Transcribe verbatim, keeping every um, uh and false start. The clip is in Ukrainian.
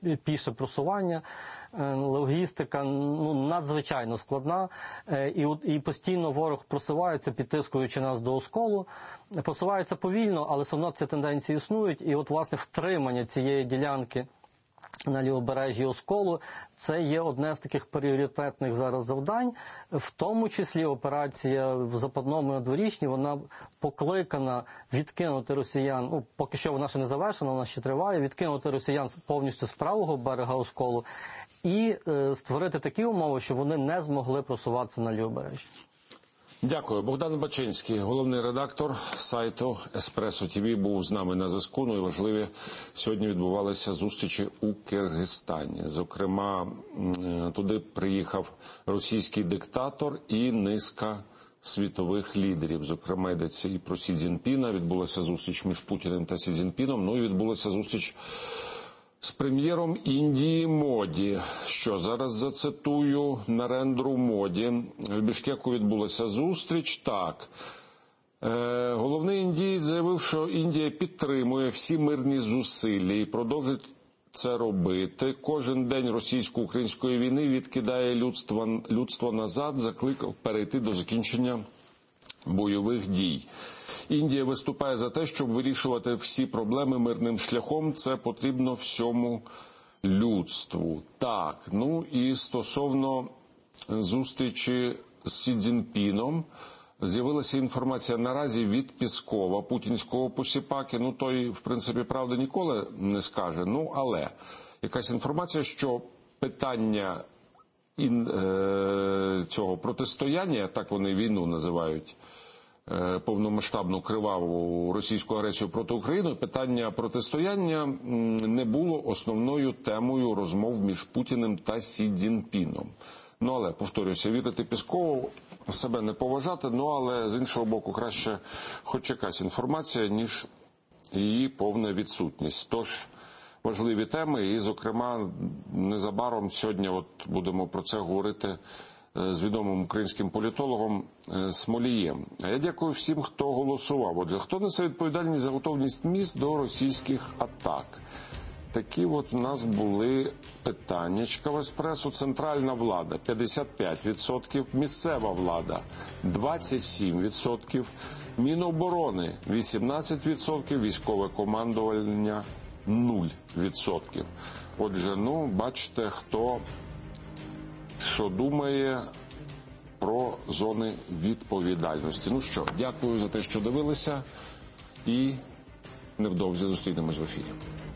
піше просування, логістика ну, надзвичайно складна, і, і постійно ворог просувається, підтискуючи нас до осколу. Просувається повільно, але все одно ці тенденції існують, і от, власне, втримання цієї ділянки на лівобережжі осколу – це є одне з таких пріоритетних зараз завдань, в тому числі операція в Западному Дворічні, вона покликана відкинути росіян, ну, поки що вона ще не завершена, вона ще триває, відкинути росіян повністю з правого берега осколу і е, створити такі умови, щоб вони не змогли просуватися на лівобережжі. Дякую. Богдан Бачинський, головний редактор сайту Еспресо ТВ, був з нами на зв'язку. Ну і важливі сьогодні відбувалися зустрічі у Киргизстані. Зокрема, туди приїхав російський диктатор і низка світових лідерів. Зокрема, йдеться і про Сі Цзіньпіна. Відбулася зустріч між Путіним та Сі Цзіньпіном. Ну і відбулася зустріч з прем'єром Індії Моді, що зараз зацитую Нарендру Моді. В Бішкеку відбулася зустріч. Так, е, головний індієць заявив, що Індія підтримує всі мирні зусилля і продовжить це робити. Кожен день російсько-української війни відкидає людство, людство назад, закликав перейти до закінчення бойових дій. Індія виступає за те, щоб вирішувати всі проблеми мирним шляхом. Це потрібно всьому людству. Так, ну і стосовно зустрічі з Сі Цзіньпіном, з'явилася інформація наразі від Пєскова, путінського посіпаки. Ну, той, в принципі, правди ніколи не скаже. Ну, але якась інформація, що питання ін, е, цього протистояння, так вони війну називають, повномасштабну криваву російську агресію проти України, питання протистояння не було основною темою розмов між Путіним та Сі Цзіньпіном. Ну, але, повторюся, вірити Пєскову, себе не поважати, ну, але, з іншого боку, краще хоч якась інформація, ніж її повна відсутність. Тож, важливі теми, і, зокрема, незабаром сьогодні от будемо про це говорити з відомим українським політологом Смолієм. А я дякую всім, хто голосував. Отже, хто несе відповідальність за готовність міст до російських атак? Такі от у нас були питаннячка в Еспресо. Центральна влада – п'ятдесят п'ять відсотків, місцева влада – двадцять сім відсотків, Міноборони – вісімнадцять відсотків, військове командування – нуль відсотків. Отже, ну, бачите, хто що думає про зони відповідальності. Ну що, дякую за те, що дивилися, і невдовзі зустрінемось в ефірі.